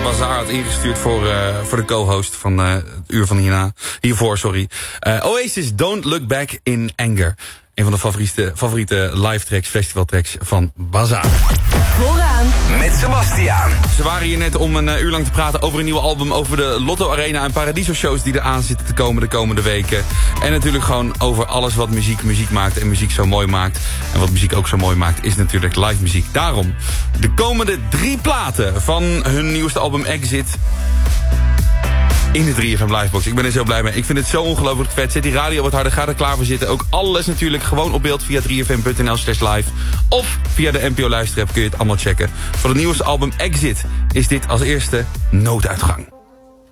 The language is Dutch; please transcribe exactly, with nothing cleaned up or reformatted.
Bazaar had ingestuurd voor, uh, voor de co-host van uh, het uur van hierna. Hiervoor, sorry. Uh, Oasis, Don't Look Back in Anger. Een van de favoriete, favoriete live tracks, festival tracks van Bazaar. Vooraan met Sebastiaan. Ze waren hier net om een uh, uur lang te praten over een nieuw album, over de Lotto Arena en Paradiso shows die er aan zitten te komen de komende weken. En natuurlijk gewoon over alles wat muziek muziek maakt en muziek zo mooi maakt. En wat muziek ook zo mooi maakt is natuurlijk live muziek. Daarom de komende drie platen van hun nieuwste album Exit in de drie F M Livebox. Ik ben er zo blij mee. Ik vind het zo ongelooflijk vet. Zet die radio wat harder, ga er klaar voor zitten. Ook alles natuurlijk gewoon op beeld via drie f m punt n l slash live. Of via de N P O luisterapp kun je het allemaal checken. Voor het nieuwste album Exit is dit als eerste Nooduitgang.